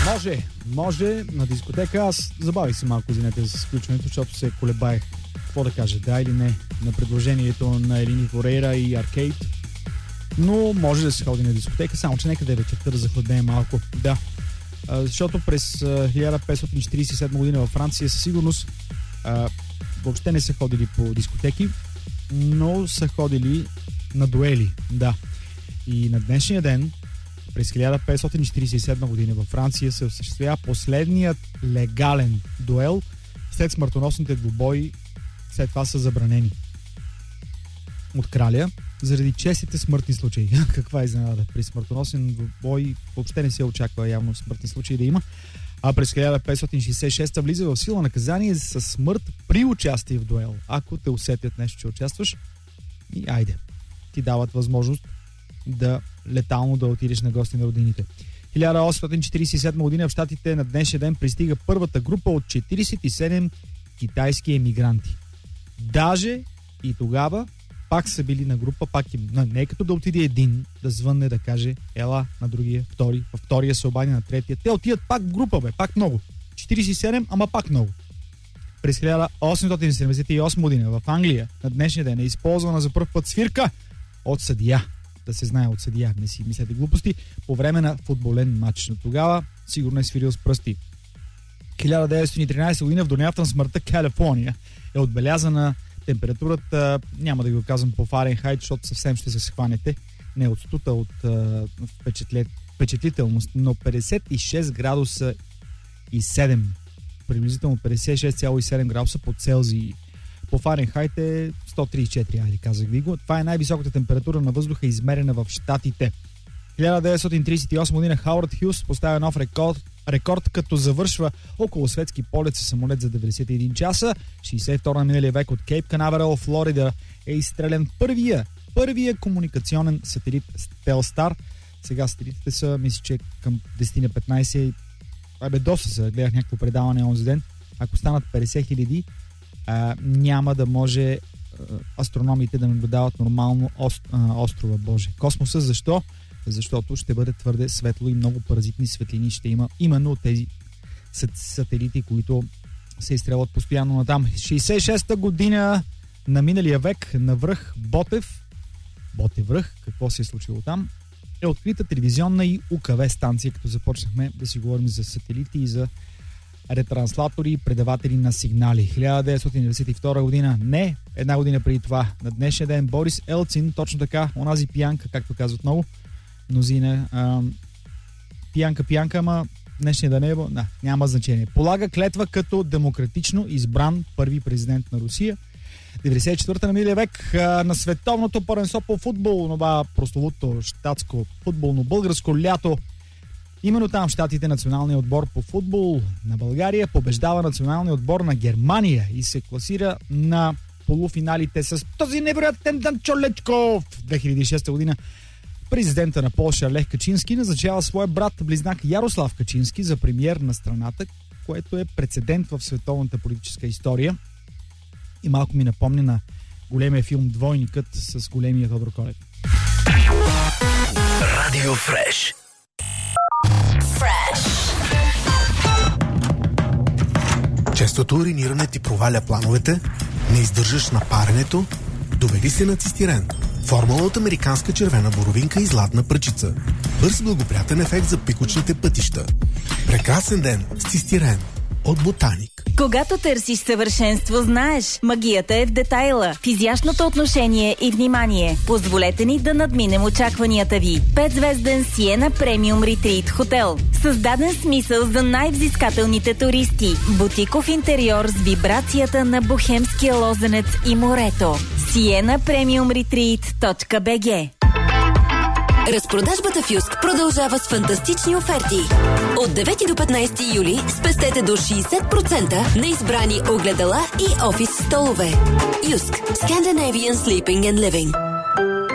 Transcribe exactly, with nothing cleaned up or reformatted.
Може, може на дискотека. Аз забавих се малко, извинете, с включването, защото се колебаех какво да кажа, да или не, на предложението на Елини Форейра и Аркейд. Но може да се ходи на дискотека, само че нека да е вечерта да захладнее малко. Да, а, защото през а, хиляда петстотин четиридесет и седма година във Франция със сигурност а, въобще не са ходили по дискотеки, но са ходили на дуели. Да. И на днешния ден, през хиляда петстотин четиридесет и седма година във Франция се осъществява последният легален дуел. След смъртоносните двубои, след това са забранени от краля, заради честите смъртни случаи. Каква е изненада? При смъртоносен двубой въобще не се очаква явно смъртни случаи да има. А през хиляда петстотин шейсет и шеста влиза в сила наказание за смърт при участие в дуел. Ако те усетят нещо, че участваш, и айде, ти дават възможност да летално да отидеш на гости на родините. хиляда осемстотин четиридесет и седма година в Щатите на днешния ден пристига първата група от четиридесет и седем китайски емигранти. Даже и тогава пак са били на група, пак им, не е като да отиде един, да звънне, да каже ела на другия, втори, във втория се обади на третия. Те отидат пак в група, бе, пак много. четиридесет и седем, ама пак много. През хиляда осемстотин седемдесет и осма година в Англия на днешния ден е използвана за първ път свирка от съдия. Да се знае от съдия, не си мислете глупости, по време на футболен матч. Но тогава сигурно е свирил с пръсти. хиляда деветстотин и тринадесета година в долината на смъртта Калифорния е отбелязана температурата, няма да ви го казвам по Фаренхайт, защото съвсем ще се схванете, не от стута, от впечатлет, впечатлителност, но петдесет и шест градуса и седем, приблизително петдесет и шест цяло и седем градуса по Целзий. По Фаренхайт е сто тридесет и четири, айде казах ви го. Това е най-високата температура на въздуха, измерена в Щатите. хиляда деветстотин тридесет и осма година Хауърд Хюс поставя нов рекорд, рекорд като завършва околосветски полет със самолет за деветдесет и един часа. шейсет и втора на миналия век от Кейп Канаверал, Флорида е изстрелян първия, първия комуникационен сателит Телстар. Сега сателитите са, мисля, че към десет на петнадесет. Абе, доста са. Гледах някакво предаване онзи ден. Ако станат петдесет хиляди, а, няма да може а, астрономите да наблюдават нормално ост, а, острова Боже. Космоса защо? Защото ще бъде твърде светло и много паразитни светлини ще има именно от тези сателити, които се изстрелват постоянно натам. шейсет и шеста година на миналия век на връх Ботев, Ботев връх, какво се е случило там, е открита телевизионна и УКВ станция, като започнахме да си говорим за сателити и за ретранслатори и предаватели на сигнали. хиляда деветстотин деветдесет и втора година, не, една година преди това, на днешния ден Борис Елцин, точно така, онази пиянка, както казват много, мнозина, а, пиянка, пиянка, ама днешния ден е, да, няма значение. Полага клетва като демократично избран първи президент на Русия. деветдесет и четвърта на миналия век а, на световното първенство по футбол, това прословуто щатско футболно българско лято. Именно там в Щатите националният отбор по футбол на България побеждава националния отбор на Германия и се класира на полуфиналите с този невероятен Данчолечков. две хиляди и шеста година президента на Полша Лех Качински назначава своя брат-близнак Ярослав Качински за премиер на страната, което е прецедент в световната политическа история. И малко ми напомня на големия филм Двойникът с големия Тодор Колев. Радио Фреш. Честото уриниране ти проваля плановете, не издържаш на паренето, доведи се на цистирен. Формула от американска червена боровинка и златна пръчица. Бърз благоприятен ефект за пикочните пътища. Прекрасен ден с цистирен от Ботаник. Когато търсиш съвършенство, знаеш, магията е в детайла, в изящното отношение и внимание. Позволете ни да надминем очакванията ви. Петзвезден Сиена Премиум Ретрит Хотел. Създаден смисъл за най-взискателните туристи. Бутиков интериор с вибрацията на бохемския лозенец и морето. сиена премиум ретрит точка би джи. Разпродажбата в Юск продължава с фантастични оферти. От девети до петнадесети юли спестете до шейсет процента на избрани огледала и офис столове. Юск. Scandinavian Sleeping and Living.